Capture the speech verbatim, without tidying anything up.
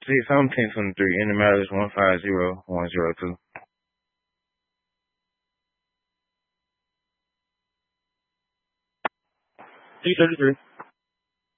six, I'm ten twenty-three, and the mileage one five zero one zero two. T thirty-three.